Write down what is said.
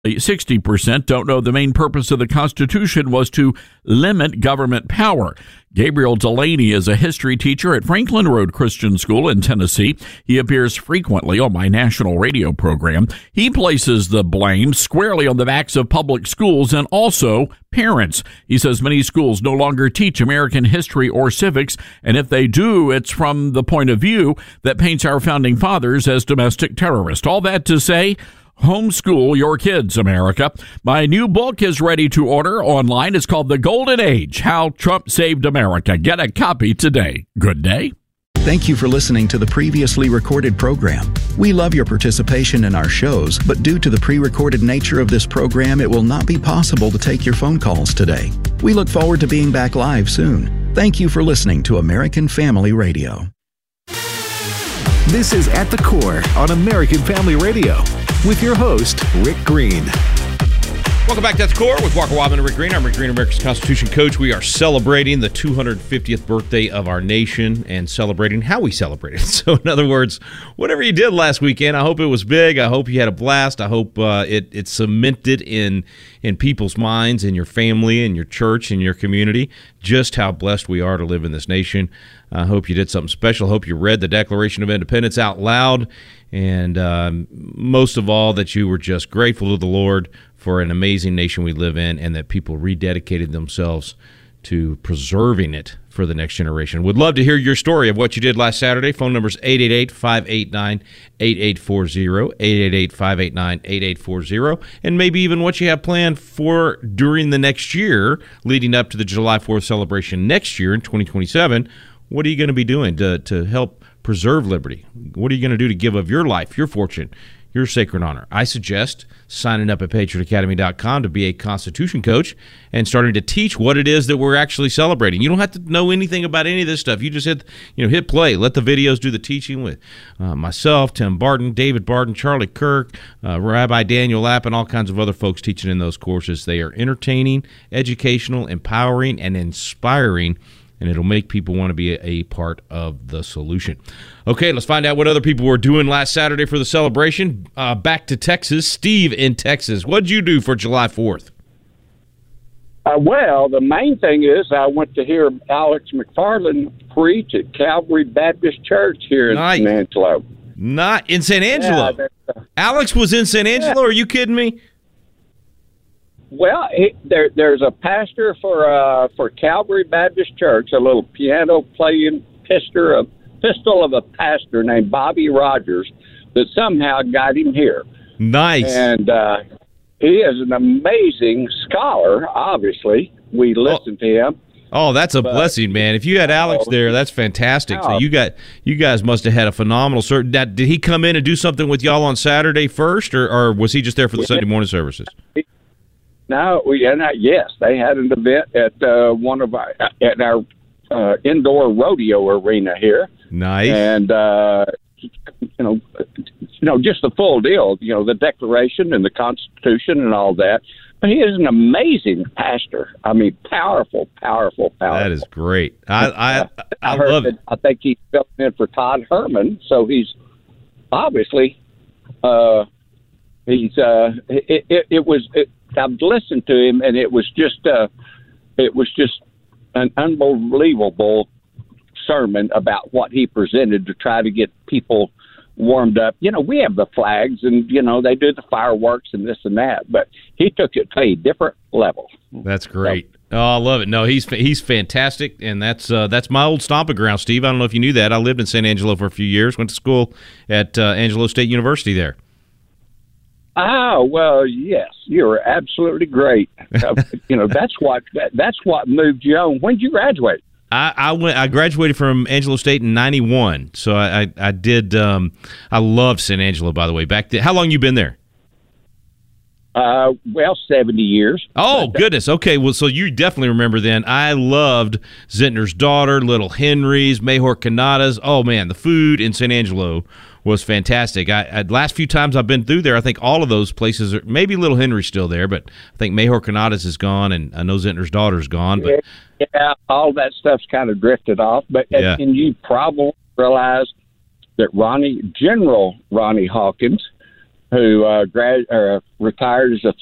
60% don't know the main purpose of the Constitution was to limit government power. Gabriel Delaney is a history teacher at Franklin Road Christian School in Tennessee. He appears frequently on my national radio program. He places the blame squarely on the backs of public schools and also parents. He says many schools no longer teach American history or civics, and if they do, it's from the point of view that paints our founding fathers as domestic terrorists. All that to say, homeschool your kids, America. My new book is ready to order online. It's called The Golden Age, How Trump Saved America. Get a copy today. Good day. Thank you for listening to the previously recorded program. We love your participation in our shows, but due to the pre-recorded nature of this program, it will not be possible to take your phone calls today. We look forward to being back live soon. Thank you for listening to American Family Radio. This is At the Core on American Family Radio with your host, Rick Green. Welcome back to At the Core with Walker Wildman and Rick Green. I'm Rick Green, America's Constitution coach. We are celebrating the 250th birthday of our nation and celebrating how we celebrate it. So, in other words, whatever you did last weekend, I hope it was big. I hope you had a blast. I hope it cemented in people's minds, in your family, in your church, in your community, just how blessed we are to live in this nation. I hope you did something special. I hope you read the Declaration of Independence out loud. And most of all, that you were just grateful to the Lord for an amazing nation we live in, and that people rededicated themselves to preserving it for the next generation. Would love to hear your story of what you did last Saturday. Phone number is 888-589-8840, 888-589-8840, and maybe even what you have planned for during the next year leading up to the July 4th celebration next year in 2027. What are you going to be doing to help preserve liberty? What are you going to do to give of your life, your fortune, your sacred honor? I suggest signing up at patriotacademy.com to be a Constitution coach and starting to teach what it is that we're actually celebrating. You don't have to know anything about any of this stuff. You just hit play. Let the videos do the teaching with myself, Tim Barton, David Barton, Charlie Kirk, Rabbi Daniel Lapp, and all kinds of other folks teaching in those courses. They are entertaining, educational, empowering, and inspiring, and it'll make people want to be a part of the solution. Okay, let's find out what other people were doing last Saturday for the celebration. Back to Texas. Steve in Texas. What'd you do for July 4th? Well, the main thing is I went to hear Alex McFarland preach at Calvary Baptist Church here in San Angelo. Not in San Angelo? Yeah, Alex was in San Angelo? Are you kidding me? Well, there's a pastor for Calvary Baptist Church, a little piano-playing pistol of a pastor named Bobby Rogers that somehow got him here. Nice. And he is an amazing scholar, obviously. We listened to him. Oh, that's a blessing, man. If you had Alex there, that's fantastic. So you guys must have had a phenomenal service. Did he come in and do something with y'all on Saturday first, or was he just there for the Sunday morning services? No, yes, they had an event at our indoor rodeo arena here. Nice. And just the full deal. The Declaration and the Constitution and all that. But he is an amazing pastor. I mean, powerful. That is great. I love it. I think he's filling in for Todd Herman, so he's obviously I've listened to him, and it was just an unbelievable sermon about what he presented to try to get people warmed up. We have the flags, and they do the fireworks and this and that, but he took it to a different level. That's great. Oh, I love it. No, he's fantastic, and that's my old stomping ground, Steve. I don't know if you knew that. I lived in San Angelo for a few years. Went to school at Angelo State University there. Oh, well, yes, you're absolutely great. That's what moved you on. When did you graduate? I graduated from Angelo State in 91. So I did. I loved San Angelo, by the way. Back then, how long you been there? 70 years. Oh, goodness. Okay, well, so you definitely remember then. I loved Zentner's Daughter, Little Henry's, Mejor Canadas. Oh, man, the food in San Angelo was fantastic. Last few times I've been through there, I think all of those places are, maybe Little Henry's still there, but I think Mejor Canadas is gone, and I know Zentner's Daughter's gone. But yeah, all that stuff's kind of drifted off. But and you probably realize that General Ronnie Hawkins who retired as a